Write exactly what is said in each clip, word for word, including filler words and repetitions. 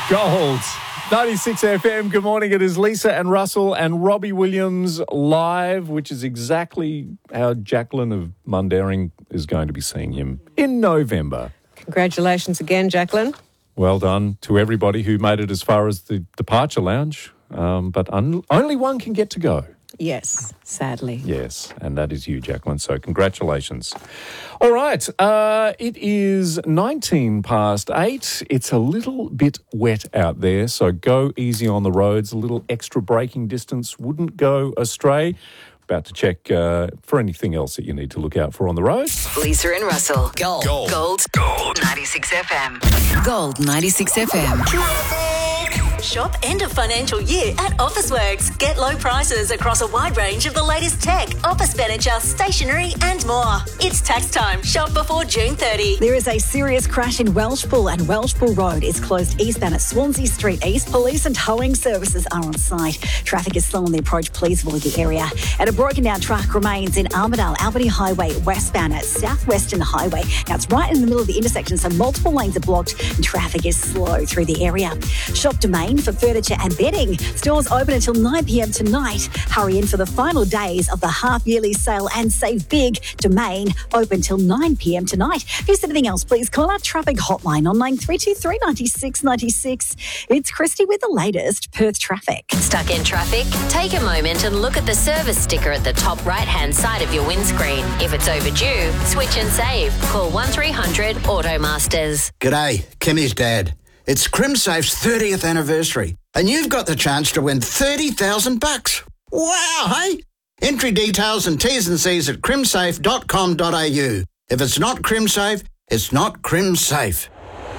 Gold. ninety-six F M, good morning. It is Lisa and Russell and Robbie Williams live, which is exactly how Jacqueline of Mundaring is going to be seeing him in November. Congratulations again, Jacqueline. Well done to everybody who made it as far as the departure lounge, um, but un- only one can get to go. Yes, sadly. Yes, and that is you, Jacqueline, so congratulations. All right, uh, it is nineteen past eight. It's a little bit wet out there, so go easy on the roads. A little extra braking distance wouldn't go astray. About to check uh, for anything else that you need to look out for on the road. Lisa and Russell. Gold. Gold. Gold. Gold. ninety-six F M. Gold ninety-six F M. Shop end of financial year at Officeworks. Get low prices across a wide range of the latest tech, office furniture, stationery and more. It's tax time. Shop before June thirtieth. There is a serious crash in Welshpool and Welshpool Road is closed eastbound at Swansea Street East. Police and towing services are on site. Traffic is slow on the approach. Please avoid the area. And a broken down truck remains in Armidale, Albany Highway westbound at Southwestern Highway. Now it's right in the middle of the intersection, so multiple lanes are blocked and traffic is slow through the area. Shop Domain for furniture and bedding. Stores open until nine p.m. tonight. Hurry in for the final days of the half-yearly sale and save big. Domain open till nine p.m. tonight. If there's anything else, please call our traffic hotline on nine three two three, nine six nine six. It's Christy with the latest Perth traffic. Stuck in traffic? Take a moment and look at the service sticker at the top right-hand side of your windscreen. If it's overdue, switch and save. Call one three hundred Automasters. G'day, Kimmy's dad. It's CrimSafe's thirtieth anniversary, and you've got the chance to win thirty thousand bucks. Wow, hey? Entry details and T's and C's at crimsafe dot com dot a u. If it's not CrimSafe, it's not CrimSafe.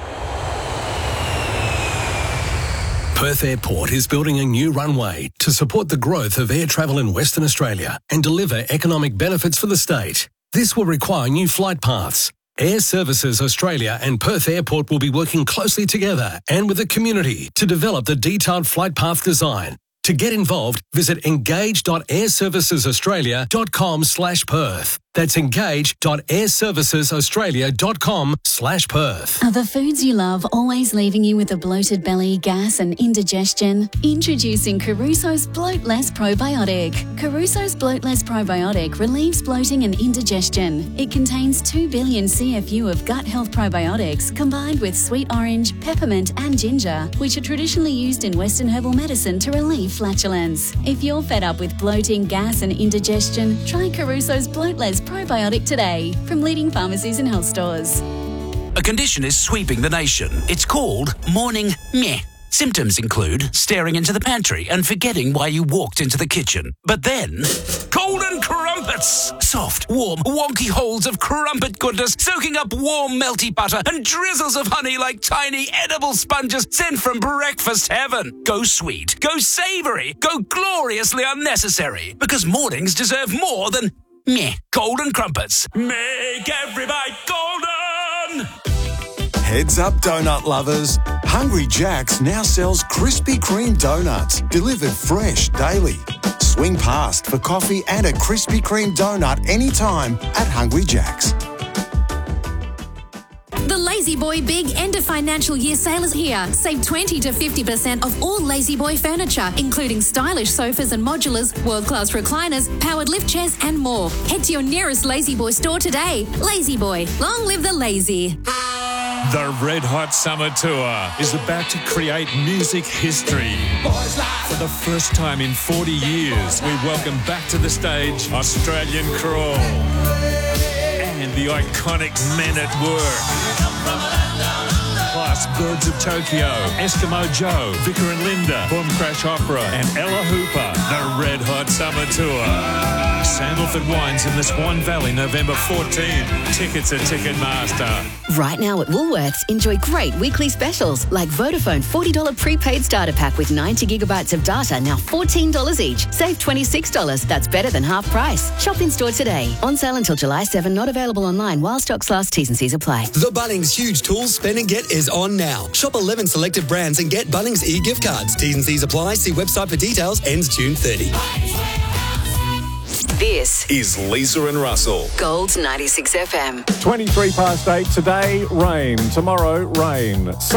Perth Airport is building a new runway to support the growth of air travel in Western Australia and deliver economic benefits for the state. This will require new flight paths. Air Services Australia and Perth Airport will be working closely together and with the community to develop the detailed flight path design. To get involved, visit engage dot air services australia dot com slash Perth. That's engage dot air services australia dot com slash Perth. Are the foods you love always leaving you with a bloated belly, gas and indigestion? Introducing Caruso's Bloat Less Probiotic. Caruso's Bloat Less Probiotic relieves bloating and indigestion. It contains two billion C F U of gut health probiotics combined with sweet orange, peppermint and ginger, which are traditionally used in Western herbal medicine to relieve flatulence. If you're fed up with bloating, gas and indigestion, try Caruso's Bloat Less Probiotic today from leading pharmacies and health stores. A condition is sweeping the nation. It's called morning meh. Symptoms include staring into the pantry and forgetting why you walked into the kitchen. But then, golden crumpets! Soft, warm, wonky holes of crumpet goodness soaking up warm, melty butter and drizzles of honey like tiny edible sponges sent from breakfast heaven. Go sweet, go savoury, go gloriously unnecessary. Because mornings deserve more than meh. Golden crumpets. Make every bite golden! Heads up, donut lovers. Hungry Jack's now sells Krispy Kreme donuts, delivered fresh daily. Swing past for coffee and a Krispy Kreme donut anytime at Hungry Jack's. The Lazy Boy Big End of Financial Year sale is here. Save twenty to fifty percent off all Lazy Boy furniture, including stylish sofas and modulars, world-class recliners, powered lift chairs and more. Head to your nearest Lazy Boy store today. Lazy Boy, long live the lazy. The Red Hot Summer Tour is about to create music history. For the first time in forty years, we welcome back to the stage Australian Crawl and the iconic Men at Work. Plus Birds of Tokyo, Eskimo Joe, Vicar and Linda, Boom Crash Opera and Ella Hooper. The Red Hot Summer Tour. Sandalford Wines in the Swan Valley, November fourteenth. Tickets at Ticketmaster. Right now at Woolworths, enjoy great weekly specials like Vodafone forty dollars prepaid starter pack with ninety gigabytes of data, now fourteen dollars each. Save twenty-six dollars. That's better than half price. Shop in store today. On sale until July seventh, not available online while stocks last. T's and C's apply. The Bunnings Huge Tools Spend and Get is on now. Shop eleven selected brands and get Bunnings e-gift cards. T's and C's apply. See website for details. Ends June thirtieth. This is Lisa and Russell. Gold ninety-six F M. twenty-three past eight. Today, rain. Tomorrow, rain.